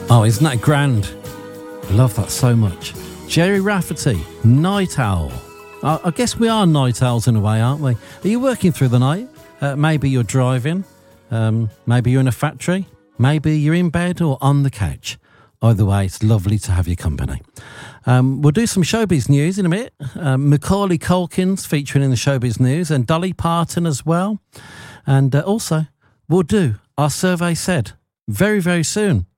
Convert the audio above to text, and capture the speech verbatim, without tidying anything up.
Oh, isn't that grand? I love that so much. Jerry Rafferty, Night Owl. I, I guess we are night owls in a way, aren't we? Are you working through the night? Uh, maybe you're driving. Um, maybe you're in a factory. Maybe you're in bed or on the couch. Either way, it's lovely to have your company. Um, we'll do some showbiz news in a minute. Um, Macaulay Culkin's featuring in the showbiz news, and Dolly Parton as well. And uh, also, we'll do our survey said very, very soon.